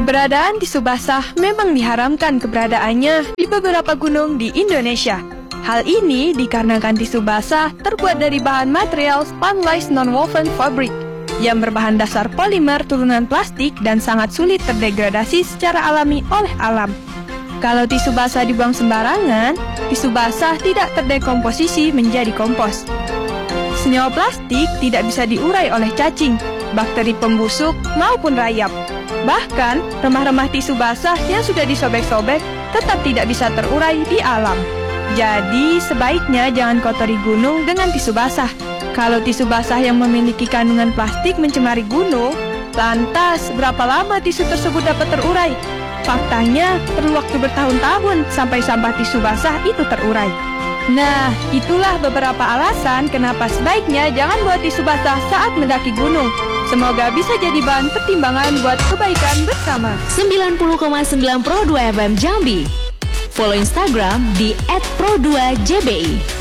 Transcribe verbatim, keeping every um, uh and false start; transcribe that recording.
Keberadaan tisu basah memang diharamkan keberadaannya di beberapa gunung di Indonesia. Hal ini dikarenakan tisu basah terbuat dari bahan material spunlace nonwoven fabric yang berbahan dasar polimer turunan plastik dan sangat sulit terdegradasi secara alami oleh alam. Kalau tisu basah dibuang sembarangan, tisu basah tidak terdekomposisi menjadi kompos. Senyawa plastik tidak bisa diurai oleh cacing, bakteri pembusuk, maupun rayap. Bahkan, remah-remah tisu basah yang sudah disobek-sobek tetap tidak bisa terurai di alam. Jadi, sebaiknya jangan kotori gunung dengan tisu basah. Kalau tisu basah yang memiliki kandungan plastik mencemari gunung, lantas berapa lama tisu tersebut dapat terurai? Faktanya, perlu waktu bertahun-tahun sampai sampah tisu basah itu terurai. Nah, itulah beberapa alasan kenapa sebaiknya jangan buat tisu basah saat mendaki gunung. Semoga bisa jadi bahan pertimbangan buat kebaikan bersama. sembilan puluh koma sembilan Pro dua F M Jambi. Follow Instagram di et pro dua J B I.